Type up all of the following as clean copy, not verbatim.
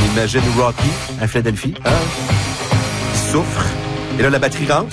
imagine Rocky à Philadelphie. Hein? Il souffre. Et là, la batterie rentre.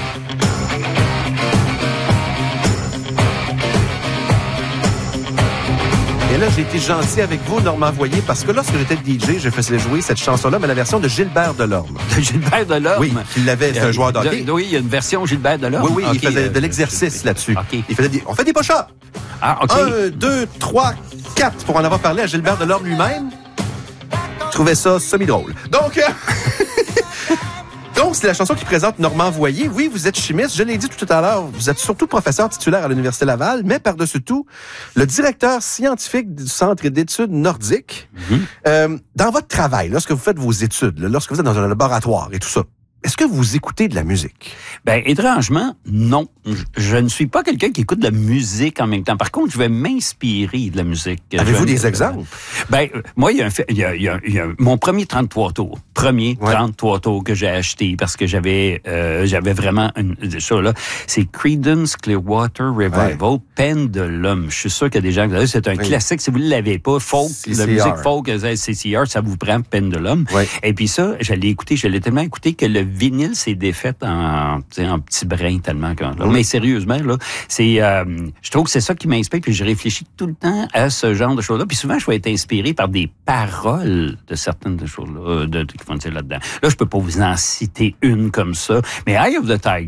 Et là, j'ai été gentil avec vous, Normand Voyer, parce que lorsque j'étais DJ, je faisais jouer cette chanson-là, mais la version de Gilbert Delorme. De Gilbert Delorme? Oui, il l'avait, c'est un joueur d'hockey. Oui, il y a une version Gilbert Delorme. Oui, il faisait de l'exercice là-dessus. Okay. On fait des push-ups. Ah, OK. 1, 2, 3, 4, pour en avoir parlé à Gilbert Delorme lui-même. Je trouvais ça semi-drôle. Donc, c'est la chanson qui présente Normand Voyer. Oui, vous êtes chimiste. Je l'ai dit tout à l'heure. Vous êtes surtout professeur titulaire à l'Université Laval, mais par-dessus tout, le directeur scientifique du Centre d'études nordiques. Dans votre travail, lorsque vous faites vos études, lorsque vous êtes dans un laboratoire et tout ça, est-ce que vous écoutez de la musique? Ben, étrangement, non. Je ne suis pas quelqu'un qui écoute de la musique en même temps. Par contre, je vais m'inspirer de la musique. Avez-vous des exemples? Ben, moi, il y a mon premier 33 tours. 33 tours que j'ai acheté parce que j'avais vraiment ça, là. C'est Creedence Clearwater Revival, Pendulum. Je suis sûr qu'il y a des gens qui disent, c'est un classique. Si vous ne l'avez pas, folk, la musique folk, CCR, ça vous prend Pendulum. Et puis ça, je l'ai tellement écouté que le vinyle s'est défait en petits brins tellement que... Mais sérieusement, là, je trouve que c'est ça qui m'inspire, puis je réfléchis tout le temps à ce genre de choses-là. Puis souvent, je vais être inspiré par des paroles de certaines de choses-là, qui vont dire là-dedans. Là, je peux pas vous en citer une comme ça, mais Eye of the Tiger,